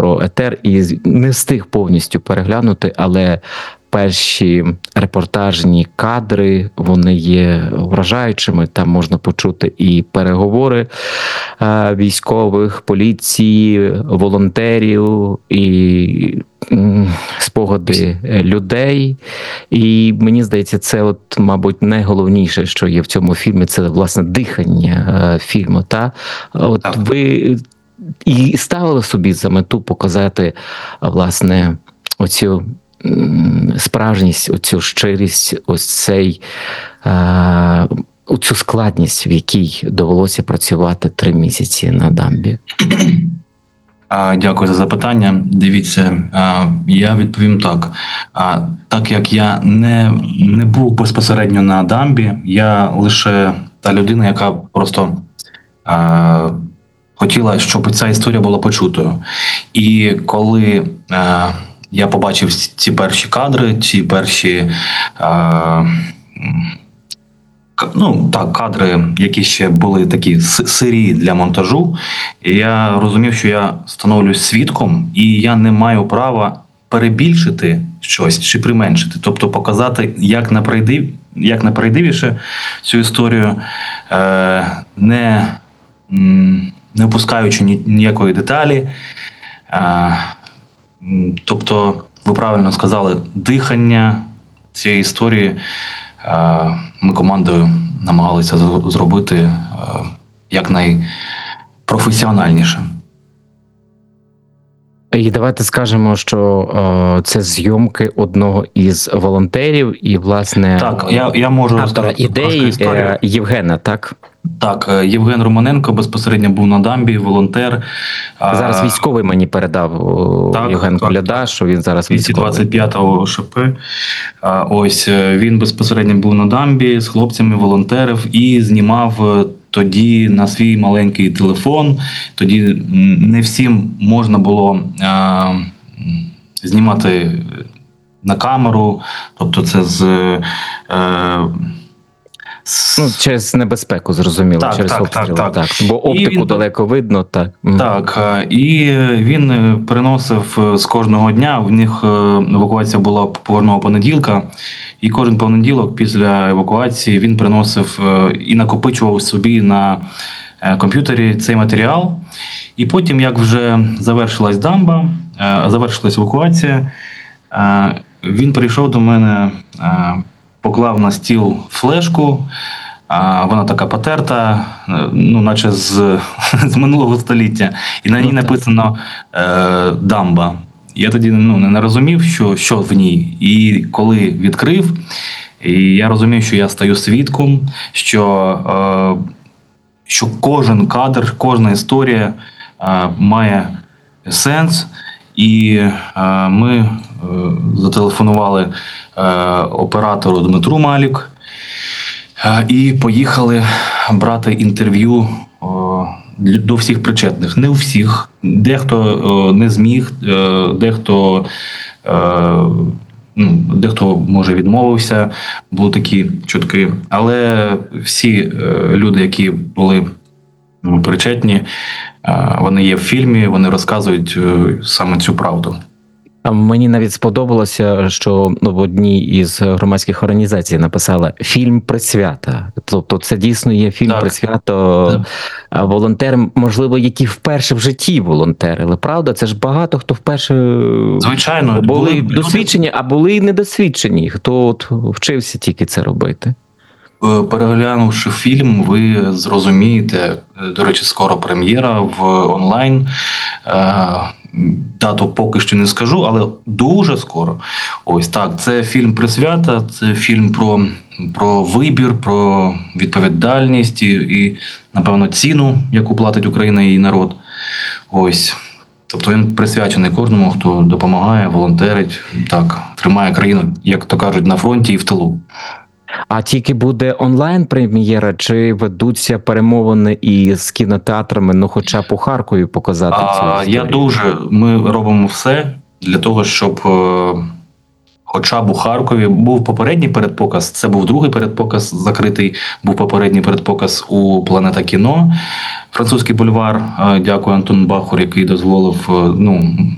про етер і не встиг повністю переглянути, але перші репортажні кадри, вони є вражаючими. Там можна почути і переговори військових, поліції, волонтерів, і спогади людей. І мені здається, це от, мабуть, найголовніше, що є в цьому фільмі, це, власне, дихання фільму. Та? От Так. ви і ставили собі за мету показати, власне, оцю справжність, оцю щирість, ось цей, оцю складність, в якій довелося працювати 3 місяці на дамбі? Дякую за запитання. Дивіться, я відповім так. Так як я не був безпосередньо на дамбі, я лише та людина, яка просто хотіла, щоб ця історія була почутою. І коли я побачив ці перші кадри, ці перші кадри, які ще були такі сирі для монтажу, і я розумів, що я становлюсь свідком, і я не маю права перебільшити щось чи применшити, тобто показати як найправдивіше цю історію, не опускаючи ніякої деталі. Тобто, ви правильно сказали, дихання цієї історії ми командою намагалися зробити якнайпрофесіональніше. І давайте скажемо, що це зйомки одного із волонтерів і, власне, так, я можу автора ідеї Євгена, так? Так, Євген Романенко безпосередньо був на дамбі, волонтер. Зараз військовий мені передав Євген Коляда, що він зараз військовий. 225-го ШП. Ось, він безпосередньо був на дамбі з хлопцями, волонтерів і знімав тоді на свій маленький телефон. Тоді не всім можна було знімати на камеру, тобто це через небезпеку, зрозуміло, так, через обстріли. Так. Бо оптику далеко видно, так. Так, і він приносив з кожного дня, в них евакуація була кожного понеділка, і кожен понеділок після евакуації він приносив і накопичував собі на комп'ютері цей матеріал. І потім, як вже завершилась дамба, завершилась евакуація, він прийшов до мене, поклав на стіл флешку, вона така потерта, наче з минулого століття, і на ній написано «Дамба». Я тоді не розумів, що в ній. І коли відкрив, і я розумів, що я стаю свідком, що кожен кадр, кожна історія має сенс. І ми зателефонували оператору Дмитру Малік і поїхали брати інтерв'ю до всіх причетних. Не у всіх. Дехто не зміг, дехто може відмовився, були такі чутки. Але всі люди, які були причетні, вони є в фільмі, вони розказують саме цю правду. Мені навіть сподобалося, що в одній із громадських організацій написала «Фільм присвята». Тобто це дійсно є фільм присвято волонтерам, можливо, які вперше в житті волонтерили, правда? Це ж багато хто вперше, звичайно, були досвідчені, а були і недосвідчені, хто от вчився тільки це робити. Переглянувши фільм, ви зрозумієте, до речі, скоро прем'єра в онлайн. Дату поки що не скажу, але дуже скоро. Ось так, це фільм присвята, це фільм про вибір, про відповідальність і, напевно, ціну, яку платить Україна і її народ. Ось. Тобто він присвячений кожному, хто допомагає, волонтерить, так, тримає країну, як то кажуть, на фронті і в тилу. А тільки буде онлайн-прем'єра, чи ведуться перемовини і з кінотеатрами, хоча б у Харкові показати цю історію? Ми робимо все для того, щоб хоча б у Харкові був попередній передпоказ, це був другий передпоказ закритий, був попередній передпоказ у Планета кіно, Французький бульвар, дякую Антону Бахуру, який дозволив,